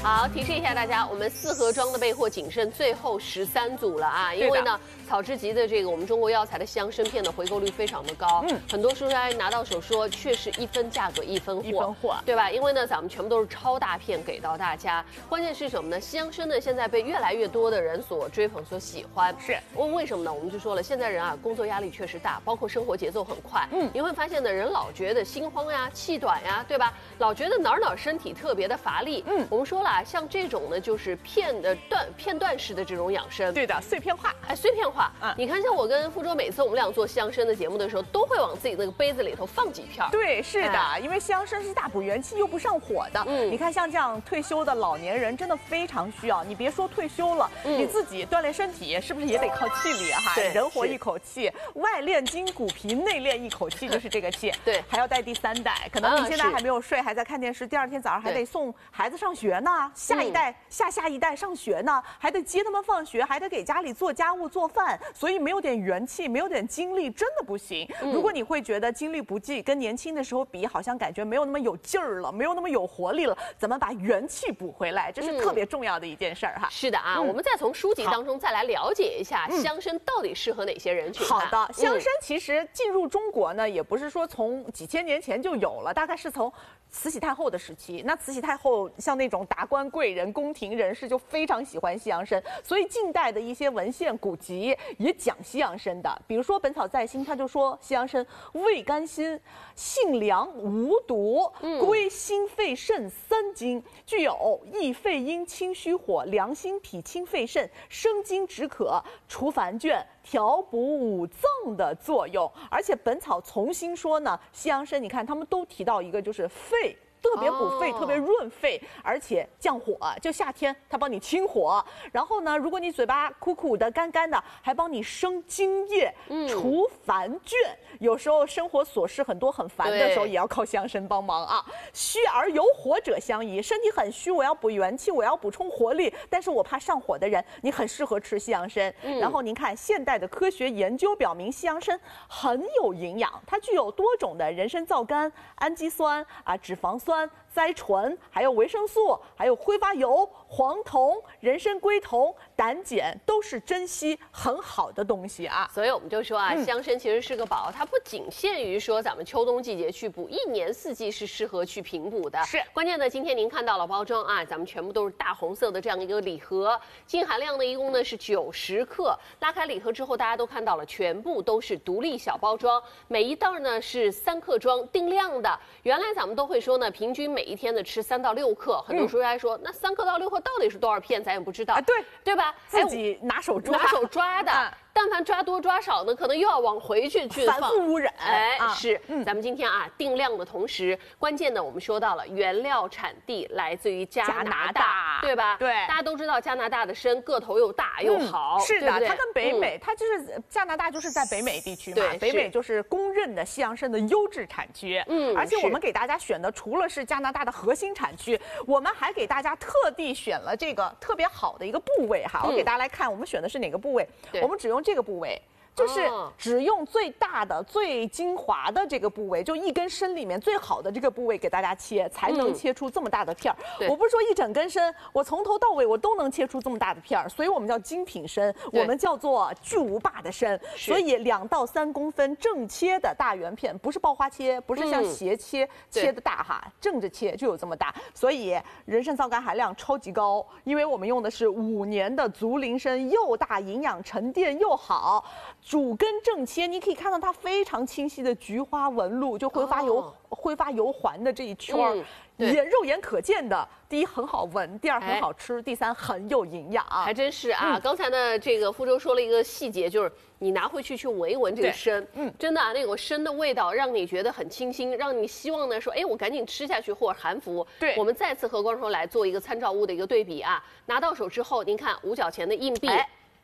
好，提示一下大家，我们4盒装的备货仅剩最后13组了啊！因为呢，草之集的这个我们中国药材的香参片的回购率非常的高，很多书商拿到手说确实1分价格1分货，对吧？因为呢，咱们全部都是超大片给到大家。关键是什么呢？香参呢，现在被越来越多的人所追捧、所喜欢。 是， 为什么呢？我们就说了，现在人啊，工作压力确实大，包括生活节奏很快。你会发现呢，人老觉得心慌呀、气短呀，对吧？老觉得哪儿身体特别的乏力。我们说了，像这种呢，就是片段式的这种养生。 对的，碎片化。 碎片化。你看，像我跟傅周，每次我们俩做香参的节目的时候，都会往自己那个杯子里头放几片。 对，是的，因为香参是大补元气又不上火的。你看像这样退休的老年人，真的非常需要。你别说退休了，你自己锻炼身体，是不是也得靠气力哈？人活一口气，外练筋骨皮，内练一口气，就是这个气。 对， 还要带第3代，可能你现在还没有睡，还在看电视，第2天早上还得送孩子上学呢，下一代、下一代上学呢，还得接他们放学，还得给家里做家务做饭，所以没有点元气，没有点精力，真的不行。如果你会觉得精力不济，跟年轻的时候比，好像感觉没有那么有劲儿了，没有那么有活力了，怎么把元气补回来，这是特别重要的一件事儿哈。 是的啊，我们再从书籍当中再来了解一下香参到底适合哪些人群。 好的，香参其实进入中国呢，也不是说从几千年前就有了，大概是从慈禧太后的时期。那慈禧太后像那种达官贵人、宫廷人士就非常喜欢西洋参，所以近代的一些文献古籍也讲西洋参的。比如说《本草在新》，他就说西洋参味甘辛，性凉无毒，归心肺肾3经，具有益肺阴、清虚火、凉心脾、清肺肾、生津止渴、除烦倦、调补五脏的作用。而且《本草从新》说呢，西洋参你看他们都提到一个就是肺。特别补肺，特别润肺，而且降火。就夏天，它帮你清火。然后呢，如果你嘴巴苦苦的、干干的，还帮你生津液，除烦倦。有时候生活琐事很多很烦的时候，也要靠香参帮忙啊。虚而有火者相宜，身体很虚，我要补元气，我要补充活力，但是我怕上火的人，你很适合吃西洋参。然后您看，现代的科学研究表明，西洋参很有营养，它具有多种的人参皂苷、氨基酸脂肪酸、甾醇，还有维生素，还有挥发油、黄酮、人参归酮、胆碱，都是珍稀很好的东西啊。 所以我们就说香参其实是个宝，它不仅限于说咱们秋冬季节去补，1年4季是适合去平补的。 是， 关键的今天您看到了包装啊，咱们全部都是大红色的这样一个礼盒，净含量呢一共呢是90克。拉开礼盒之后，大家都看到了，全部都是独立小包装，每一袋呢是3克装，定量的。原来咱们都会说呢，平均每一天的吃3到6克，很多书还说，那3克到6克到底是多少片，咱也不知道对吧？ 自己拿手抓的。但凡抓多抓少呢，可能又要往回去反复污染。 是。咱们今天定量的同时，关键的我们说到了原料产地来自于加拿大，对吧？ 对， 大家都知道加拿大的参个头又大又好， 是的，它跟北美，它就是加拿大就是在北美地区嘛，北美就是公认的西洋参的优质产区。而且我们给大家选的除了是加拿大的核心产区，我们还给大家特地选了这个特别好的一个部位哈。我给大家来看，我们选的是哪个部位？我们只用这个部位。就是只用最大的、最精华的这个部位，就一根参里面最好的这个部位给大家切，才能切出这么大的片儿。我不是说一整根参，我从头到尾我都能切出这么大的片儿，所以我们叫精品参，我们叫做巨无霸的参。所以2到3公分正切的大圆片，不是爆花切，不是像斜切切的大哈，正着切就有这么大。所以人参皂苷含量超级高，因为我们用的是5年的竹林参，又大营养沉淀又好。主根正切，你可以看到它非常清晰的菊花纹路，就挥发油环的这一圈儿，肉眼可见的。第一很好闻，第2很好吃，第3很有营养。 还真是啊！刚才呢，这个傅周说了一个细节，就是你拿回去闻一闻这个参，真的那种参的味道让你觉得很清新，让你希望呢说，我赶紧吃下去或者含服。 对， 我们再次和观众来做一个参照物的一个对比啊！拿到手之后，您看5角钱的硬币。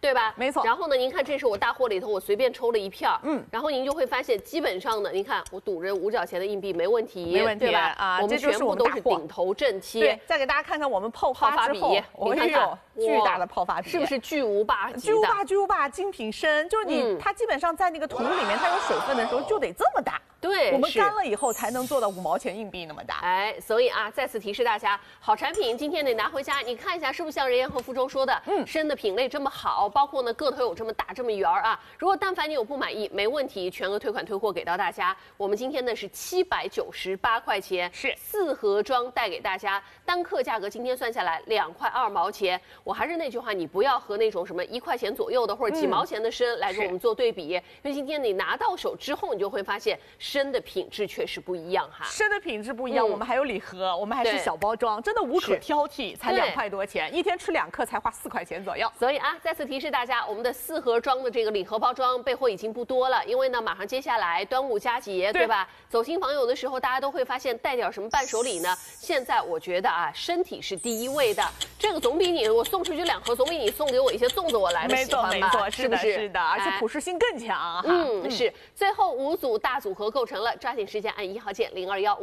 对吧？ 没错。 然后呢，您看这是我大货里头我随便抽了一片然后您就会发现，基本上呢，您看我赌着5角钱的硬币没问题， 没问题， 对吧？ 啊， 我们全部都是顶头正切。 对，再给大家看看我们泡发之后， 你看看， 巨大的泡发笔， 是不是巨无霸级的？ 巨无霸，精品深，就是你它基本上在那个土里面，它有水分的时候就得这么大。 对， 我们干了以后才能做到5毛钱硬币那么大。 哎，所以啊，再次提示大家，好产品今天得拿回家，你看一下是不是像人言和福州说的，深的品类这么好，包括呢个头有这么大这么圆啊。如果但凡你有不满意，没问题，全额退款退货给到大家。我们今天呢是798块钱， 是 4盒装带给大家，单克价格今天算下来2块2毛钱。我还是那句话，你不要和那种什么1块钱左右的或者几毛钱的深来跟我们做对比，因为今天你拿到手之后，你就会发现。深的品质确实不一样哈， 深的品质不一样，我们还有礼盒，我们还是小包装，真的无可挑剔，才2块多钱，一天吃2克才花4块钱左右。 所以啊，再次提示大家，我们的4盒装的这个礼盒包装备货已经不多了，因为呢，马上接下来端午佳节，对吧？走亲访友的时候，大家都会发现带点什么伴手礼呢？现在我觉得啊，身体是第一位的，这个总比你我送出去2盒，总比你送给我一些粽子我来的喜欢吧？ 没错， 是不是？ 是的，而且普适性更强。 是。最后5组大组合构成了，抓紧时间按1号键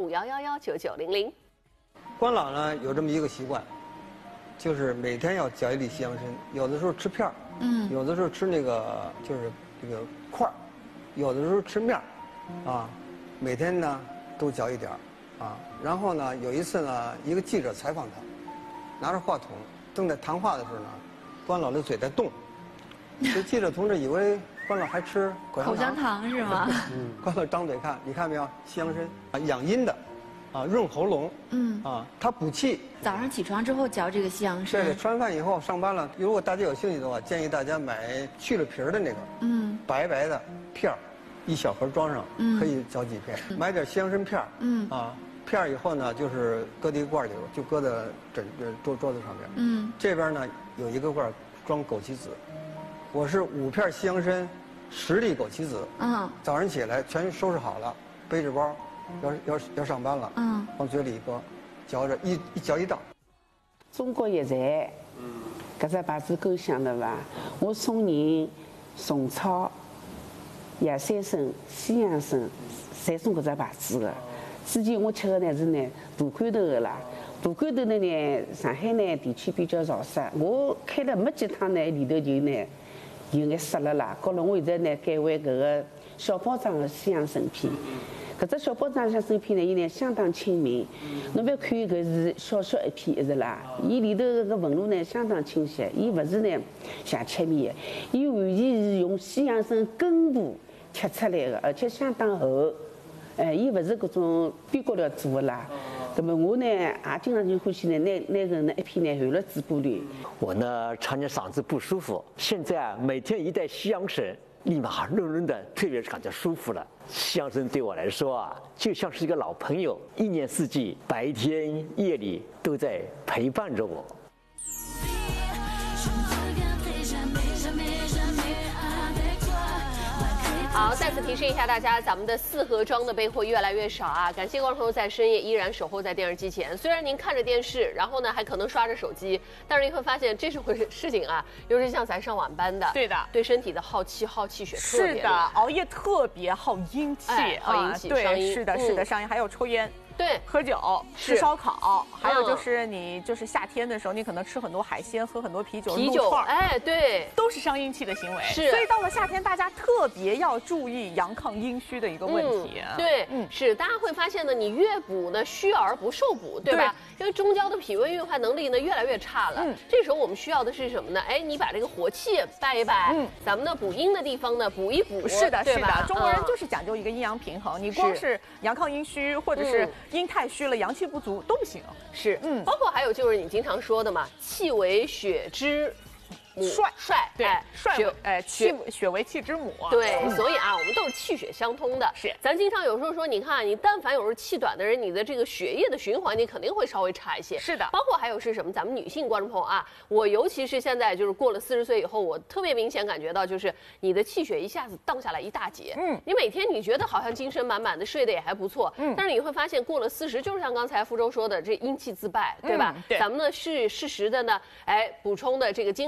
0215119900。 关老呢有这么一个习惯，就是每天要嚼1粒西洋参，有的时候吃片儿，有的时候吃那个就是这个块儿，有的时候吃面儿，啊，每天呢都嚼一点儿，啊，然后呢有一次呢，一个记者采访他，拿着话筒正在谈话的时候呢，关老的嘴在动，这记者同志以为关老还吃口香糖是吗？ 关老张嘴看，你看没有，西洋参啊，养阴的，啊，润喉咙，啊，它补气。 早上起床之后嚼这个西洋参。 对，吃完饭以后上班了，如果大家有兴趣的话，建议大家买去了皮儿的那个，白白的片儿，1小盒装上，可以嚼几片。买点西洋参片儿，啊，片儿以后呢，就是搁在一个罐里，就搁在桌子上面。这边呢有一个罐装枸杞子，我是5片西洋参，10粒枸杞子。早上起来全收拾好了，背着包，要上班了。往嘴里一搁，嚼着一嚼一道。 中国药材，搿只牌子够响的伐？我送人虫草、野山参、西洋参，侪送搿只牌子的。之前我吃的呢是呢大罐头的啦，大罐头的呢上海呢地区比较潮湿，我开了没几趟呢里头就呢有眼湿了啦。搞了我现在呢改为搿个小包装的西洋参片。搿只小包装西洋参片呢，伊呢相当亲民。侬勿要看搿是小小一片，是啦，伊里头搿纹路呢相当清晰，伊勿是呢像切面的，伊完全是用西洋参根部切出来的，而且相当厚。伊勿是搿种边角料做的啦。那么我呢也经常就欢喜呢拿个那一片呢含了嘴巴里。 我呢常年嗓子不舒服，现在啊每天一袋西洋参，立马润润的，特别是感觉舒服了。西洋参对我来说啊，就像是一个老朋友，1年4季，白天夜里都在陪伴着我。 好，再次提示一下大家，咱们的4盒装的备货越来越少啊！感谢观众朋友在深夜依然守候在电视机前。虽然您看着电视，然后呢还可能刷着手机，但是你会发现这是回事情啊。尤其像咱上晚班的， 对的， 对身体的好气血特别是的，熬夜特别耗阴气， 耗阴气， 对，是的，上瘾，还有抽烟。 对， 喝酒、吃烧烤，还有就是你就是夏天的时候，你可能吃很多海鲜，喝很多啤酒， 哎，对， 都是伤阴气的行为。 是， 所以到了夏天，大家特别要注意阳亢阴虚的一个问题。 对，是，大家会发现呢，你越补呢，虚而不受补，对吧？因为中焦的脾胃运化能力呢越来越差了。这时候我们需要的是什么呢？哎，你把这个活气掰一掰，咱们呢补阴的地方呢补一补。 是的，中国人就是讲究一个阴阳平衡，你光是阳亢阴虚或者是阴太虚了，阳气不足都不行。 是，包括还有就是你经常说的嘛，气为血之帅， 对，血为气之母。 对，所以啊，我们都是气血相通的。 是， 咱经常有时候说，你看，你但凡有时候气短的人，你的这个血液的循环，你肯定会稍微差一些。 是的， 包括还有是什么？咱们女性观众朋友啊，我尤其是现在就是过了40岁以后，我特别明显感觉到，就是你的气血一下子荡下来一大截。你每天你觉得好像精神满满的，睡得也还不错，但是你会发现过了40，就是像刚才福州说的，这阴气自败，对吧？ 对， 咱们呢是适时的呢，哎，补充的这个精力啊。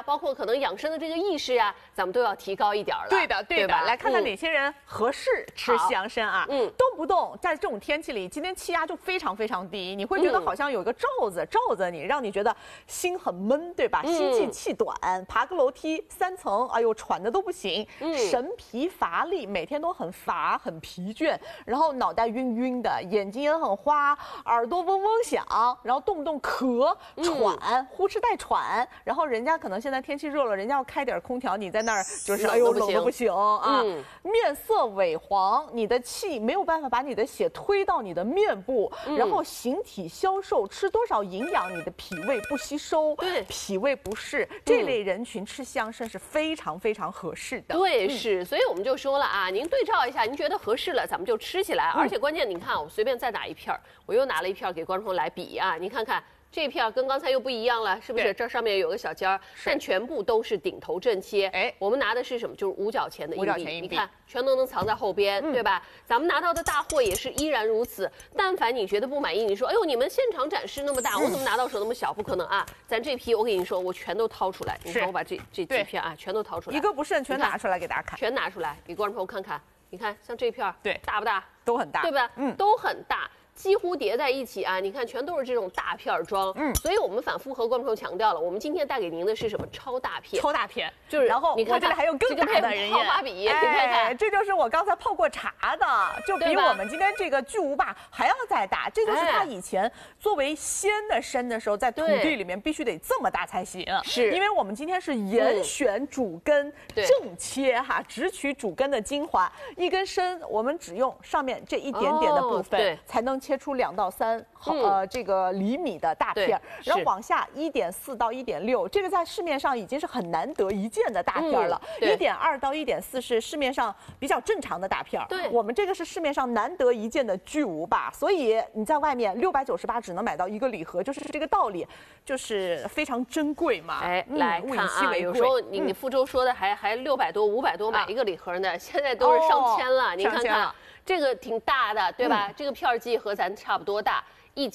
包括可能养生的这个意识呀，咱们都要提高一点了。 对的，对的。 吧？ 来看看哪些人合适吃西洋参啊？动不动在这种天气里，今天气压就非常非常低，你会觉得好像有一个罩子罩着你，让你觉得心很闷，对吧？心悸气短，爬个楼梯3层，哎呦，喘的都不行，神疲乏力，每天都很乏很疲倦，然后脑袋晕晕的，眼睛也很花，耳朵嗡嗡响，然后动不动咳喘，呼哧带喘，然后人家可能现在天气热了，人家要开点空调，你在那儿就是哎呦冷的不行啊，面色萎黄，你的气没有办法把你的血推到你的面部，然后形体消瘦，吃多少营养你的脾胃不吸收， 对， 脾胃不适，这类人群吃西洋参是非常非常合适的。 对，是，所以我们就说了啊，您对照一下，您觉得合适了，咱们就吃起来。而且关键，你看我随便再拿一片，我又拿了一片给观众来比啊，你看看。这片跟刚才又不一样了，是不是？这上面有个小尖儿，但全部都是顶头正切。哎，我们拿的是什么？就是5角钱的硬币。你看，全都能藏在后边，对吧？咱们拿到的大货也是依然如此。但凡你觉得不满意，你说，哎呦，你们现场展示那么大，我怎么拿到手那么小？不可能啊！咱这批，我跟你说，我全都掏出来。你看，我把这几片啊，全都掏出来， 一个不剩，全拿出来给大家看。 全拿出来给观众朋友看看。你看，像这片， 对， 大不大？ 都很大， 对吧？都很大。几乎叠在一起啊！你看，全都是这种大片装。所以我们反复和观众朋友强调了，我们今天带给您的是什么？超大片。 超大片， 就是。 然后你看这里还有更大的人泡把笔，你看看， 这就是我刚才泡过茶的，就比我们今天这个巨无霸还要再大。这就是它以前作为鲜的参的时候，在土地里面必须得这么大才行。 是， 因为我们今天是严选主根，正切哈，只取主根的精华。一根参，我们只用上面这一点点的部分，才能切出2到3。这个厘米的大片，然后往下1.4到1.6，这个在市面上已经是很难得一见的大片了。1.2到1.4是市面上比较正常的大片， 对， 我们这个是市面上难得一见的巨无霸，所以你在外面698只能买到1个礼盒，就是这个道理，就是非常珍贵嘛。 哎，来看啊，有时候你福州说的还600多、500多买1个礼盒呢，现在都是上千了，你看看。这个挺大的，对吧？这个片剂和咱差不多大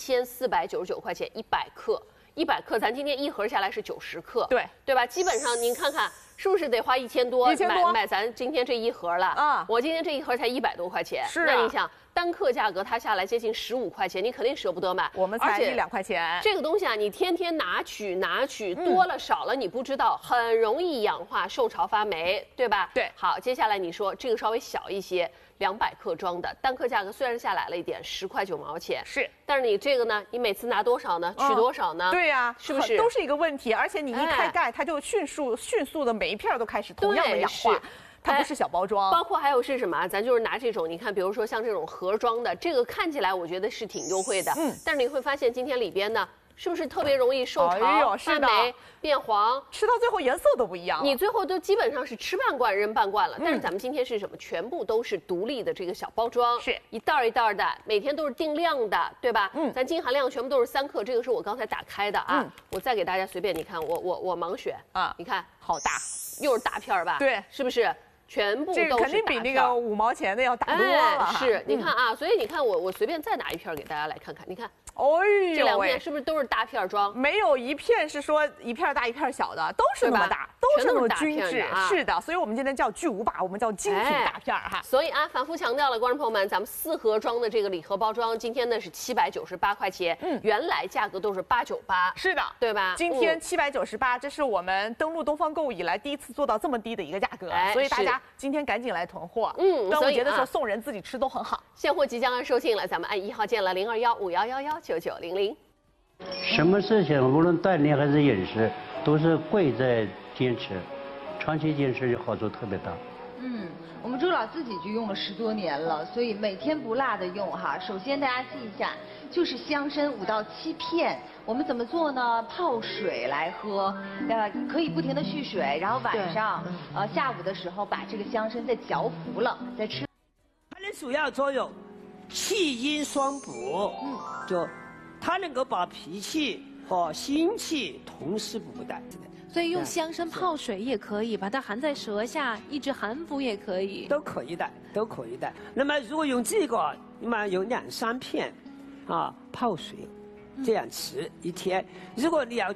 ，1499块钱100克，100克，咱今天一盒下来是90克，对吧？基本上您看看是不是得花1000多买咱今天这一盒了啊？我今天这一盒才100多块钱， 是那你想单克价格它下来接近15块钱，你肯定舍不得买。 我们才1-2块钱， 这个东西啊，你天天拿取多了少了你不知道，很容易氧化受潮发霉，对吧？ 对。 好，接下来你说这个稍微小一些。200克装的单克价格虽然下来了一点，10块9毛钱， 是， 但是你这个呢，你每次拿多少呢？取多少呢？ 对呀， 是不是都是一个问题？而且你一开盖，它就迅速的每一片都开始同样的氧化，它不是小包装。 包括还有是什么？咱就是拿这种，你看，比如说像这种盒装的，这个看起来我觉得是挺优惠的，但是你会发现今天里边呢。是不是特别容易受潮、发霉、变黄？ 吃到最后颜色都不一样。 你最后都基本上是吃半罐扔半罐了。但是咱们今天是什么？全部都是独立的这个小包装， 是一袋一袋的，每天都是定量的，对吧？咱净含量全部都是3克，这个是我刚才打开的啊。我再给大家随便，你看我盲选啊，你看好大， 又是大片吧？ 对， 是不是？全部都是这个肯定比那个5毛钱的要大多了。 是，你看啊，所以你看我随便再拿一片给大家来看看，你看。 哎呦， 这2片是不是都是大片装？ 没有一片是说一片大一片小的，都是那么大，都是那么均质。是的，所以我们今天叫巨无霸，我们叫精品大片哈。 所以啊，反复强调了，观众朋友们，咱们4盒装的这个礼盒包装，今天呢是798块钱，原来价格都是898。 是的， 对吧？ 今天798，这是我们登录东方购物以来第一次做到这么低的一个价格，所以大家今天赶紧来囤货。端午节的时候送人自己吃都很好。 现货即将要售罄了，咱们按1号键了，02151119900。 什么事情无论锻炼还是饮食，都是贵在坚持，长期坚持好处特别大。 我们周老自己就用了10多年了，所以每天不落的用哈。首先大家记一下，就是西洋参5到7片，我们怎么做呢？泡水来喝，可以不停的蓄水，然后晚上下午的时候把这个西洋参再嚼服了再吃。 它的主要作用，气阴双补，就它能够把脾气和心气同时补的。 所以用西洋参泡水也可以，把它含在舌下，抑制寒服也可以。 都可以的，都可以的。那么如果用这个，那么有2、3片，泡水，这样吃1天。如果你要嚼，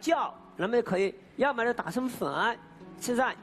那么可以要么就打成粉，吃上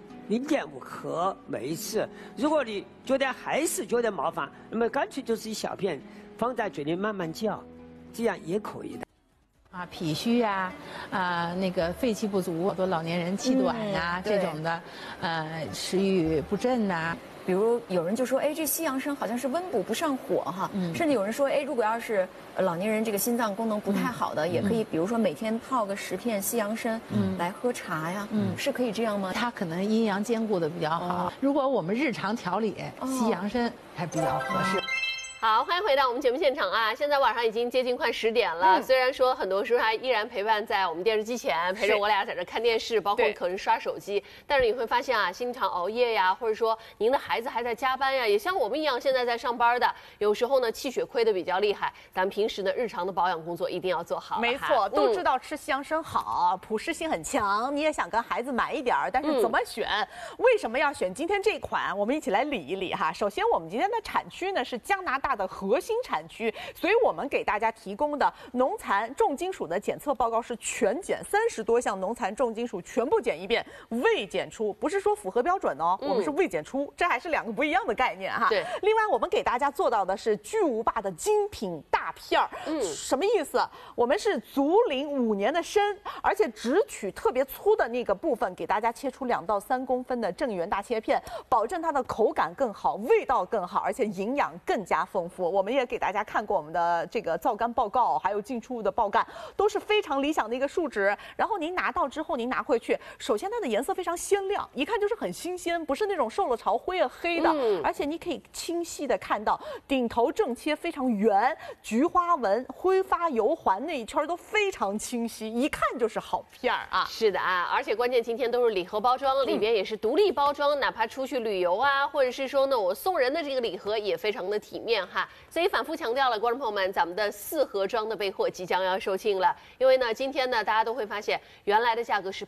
0.5克每一次。如果你觉得还是觉得麻烦，那么干脆就是一小片放在嘴里慢慢嚼，这样也可以的。 脾虚啊，那个肺气不足，好多老年人气短呀、这种的，食欲不振呐。 比如有人就说，哎，这西洋参好像是温补不上火哈，甚至有人说，哎，如果要是老年人这个心脏功能不太好的，也可以，比如说每天泡个10片西洋参来喝茶呀，是可以这样吗？ 它可能阴阳兼顾的比较好。如果我们日常调理，西洋参还比较合适。 好，欢迎回到我们节目现场啊！现在晚上已经接近快10点了，虽然说很多时候还依然陪伴在我们电视机前，陪着我俩在这看电视，包括可能刷手机，但是你会发现啊，经常熬夜呀，或者说您的孩子还在加班呀，也像我们一样现在在上班的，有时候呢气血亏的比较厉害，咱们平时呢日常的保养工作一定要做好。 没错，都知道吃西洋参好，普适性很强，你也想跟孩子买一点儿，但是怎么选？为什么要选今天这款？我们一起来理一理哈。首先，我们今天的产区呢是加拿大的核心产区，所以我们给大家提供的农残重金属的检测报告是全检，30多项农残重金属全部检一遍，未检出，不是说符合标准哦，我们是未检出，这还是2个不一样的概念哈。 对。 另外，我们给大家做到的是巨无霸的精品大片儿，什么意思？我们是足龄5年的参，而且只取特别粗的那个部分，给大家切出2到3公分的正圆大切片，保证它的口感更好，味道更好，而且营养更加丰富。我们也给大家看过我们的这个皂苷报告，还有进出物的报干，都是非常理想的一个数值。然后您拿到之后，您拿回去，首先它的颜色非常鲜亮，一看就是很新鲜，不是那种受了潮灰啊黑的，而且你可以清晰的看到顶头正切非常圆，菊花纹、挥发油环那一圈都非常清晰，一看就是好片儿啊。 是的啊，而且关键今天都是礼盒包装，里边也是独立包装，哪怕出去旅游啊，或者是说呢我送人的这个礼盒也非常的体面哈。所以反复强调了，观众朋友们，咱们的4盒装的备货即将要售罄了。因为呢，今天呢，大家都会发现，原来的价格是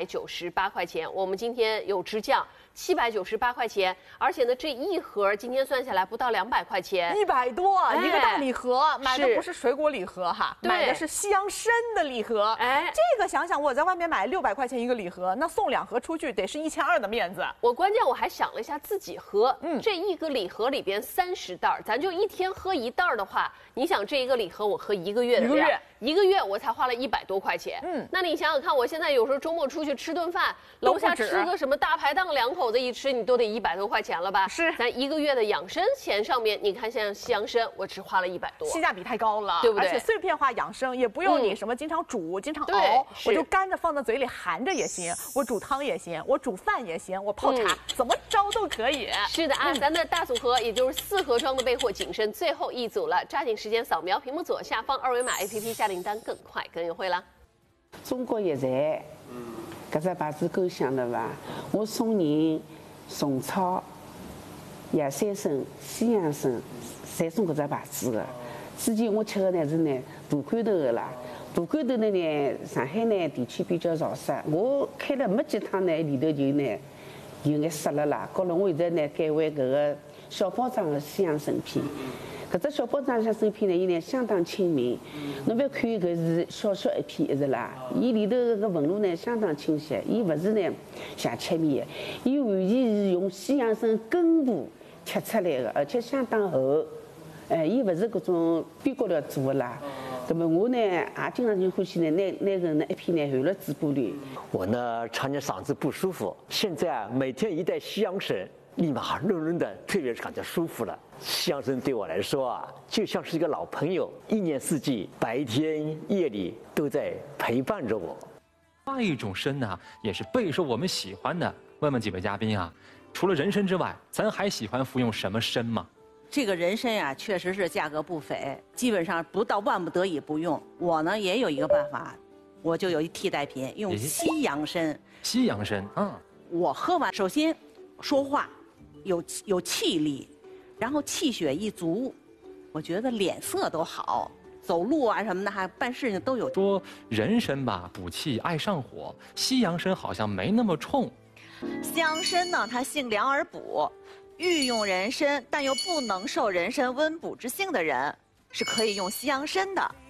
898块钱，我们今天有直降798块钱，而且呢，这一盒今天算下来不到200块钱 ，100多一个大礼盒，买的不是水果礼盒哈，买的是西洋参的礼盒。哎，这个想想我在外面买600块钱一个礼盒，那送2盒出去得是1200的面子。 关键我还想了一下自己喝，这一个礼盒里边30袋，咱就一天喝1袋的话，你想这一个礼盒我喝1个月的量，一个月我才花了100多块钱。那你想想看，我现在有时候周末出去吃顿饭，楼下吃个什么大排档，2口子一吃，你都得100多块钱了吧？ 是， 咱1个月的养生钱上面，你看像西洋参，我只花了100多， 性价比太高了， 对不对？ 而且碎片化养生也不用你什么经常煮、经常熬，我就干着放在嘴里含着也行，我煮汤也行，我煮饭也行，我泡茶，怎么着都可以。 是的啊，咱的大组合也就是4盒装的备货仅剩最后一组了，抓紧时间扫描屏幕左下方2维码 APP 下订单，更快更优惠啦！ 中国药材，搿只牌子够响的伐？我送人虫草、野山参、西洋参，侪送搿只牌子的。之前我吃的呢是呢大罐头的啦，大罐头呢上海呢地区比较潮湿，我开了没几趟呢，里头就呢有眼湿了啦。搞了我现在呢改为搿个小包装的西洋参片。搿只小包装像参片呢，伊呢相当亲民。侬勿要看搿是小小一片一直啦，伊里头搿个纹路呢相当清晰，伊勿是呢像切面的，伊完全是用西洋参根部切出来的，而且相当厚。伊勿是搿种边角料做的啦。那么我呢也经常就欢喜呢拿搿呢一片呢含了嘴巴里。 我呢常年嗓子不舒服，现在啊每天一袋西洋参，立马润润的，特别是感觉舒服了。西洋参对我来说啊，就像是一个老朋友，1年4季，白天夜里都在陪伴着我。 另外一种参呢，也是备受我们喜欢的。问问几位嘉宾啊，除了人参之外，咱还喜欢服用什么参吗？ 这个人参呀，确实是价格不菲，基本上不到万不得已不用。我呢也有一个办法，我就有一替代品，用西洋参。 西洋参， 我喝完，首先说话有气力，然后气血一足，我觉得脸色都好，走路啊什么的，还办事情都有。 说人参吧补气爱上火，西洋参好像没那么冲。 西洋参呢，它性凉而补。欲用人参但又不能受人参温补之性的人，是可以用西洋参的。